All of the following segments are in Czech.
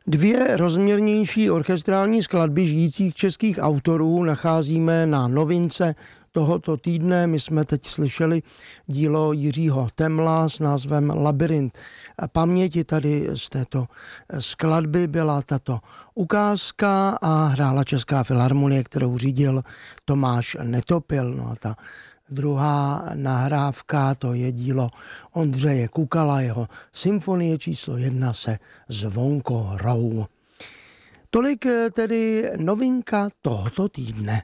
Dvě rozměrnější orchestrální skladby žijících českých autorů nacházíme na novince tohoto týdne. My jsme teď slyšeli dílo Jiřího Temla s názvem Labyrint paměti. Tady z této skladby byla tato ukázka a hrála Česká filharmonie, kterou řídil Tomáš Netopil. No a ta druhá nahrávka, to je dílo Ondřeje Kukala, jeho symfonie číslo 1 se zvonkohrou. Tolik tedy novinka tohoto týdne.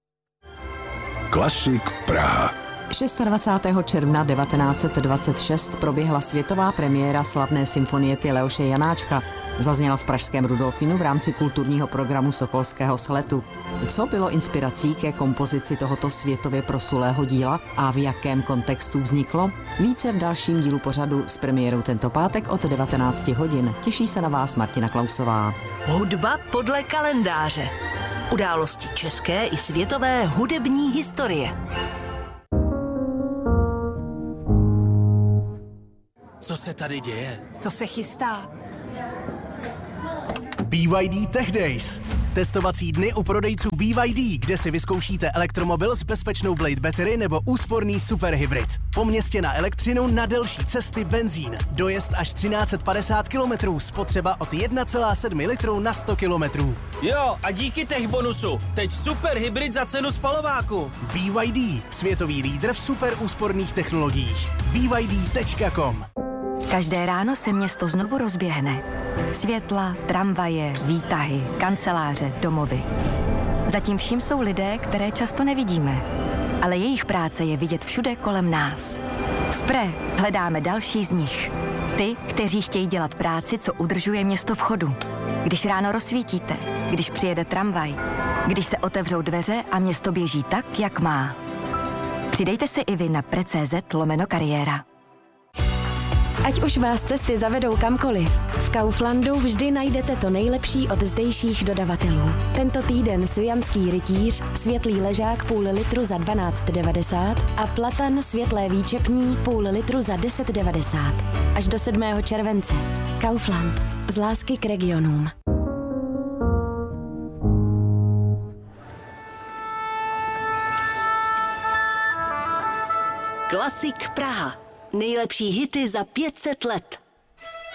Klasik Praha. 26. června 1926 proběhla světová premiéra slavné symfoniety Leoše Janáčka. Zazněla v pražském Rudolfinu v rámci kulturního programu Sokolského sletu. Co bylo inspirací ke kompozici tohoto světově proslulého díla a v jakém kontextu vzniklo? Více v dalším dílu pořadu s premiérou tento pátek od 19 hodin. Těší se na vás Martina Klausová. Hudba podle kalendáře. Události české i světové hudební historie. Co se tady děje? Co se chystá? BYD Tech Days. Testovací dny u prodejců BYD, kde si vyzkoušíte elektromobil s bezpečnou Blade Battery nebo úsporný superhybrid. Po městě na elektřinu, na delší cesty benzín. Dojezd až 1350 km, spotřeba od 1,7 litru na 100 km. Jo, a díky tech bonusu. Teď superhybrid za cenu spalováku. BYD, světový lídr v super úsporných technologiích. BYD.com. Každé ráno se město znovu rozběhne. Světla, tramvaje, výtahy, kanceláře, domovy. Zatím vším jsou lidé, které často nevidíme. Ale jejich práce je vidět všude kolem nás. V Pre hledáme další z nich. Ty, kteří chtějí dělat práci, co udržuje město v chodu. Když ráno rozsvítíte, když přijede tramvaj, když se otevřou dveře a město běží tak, jak má. Přidejte se i vy na pre.cz/kariéra. Ať už vás cesty zavedou kamkoliv, v Kauflandu vždy najdete to nejlepší od zdejších dodavatelů. Tento týden svijanský rytíř, světlý ležák půl litru za 12,90 a platan světlé výčepní půl litru za 10,90. Až do 7. července. Kaufland. Z lásky k regionům. Klasik Praha. Nejlepší hity za 500 let.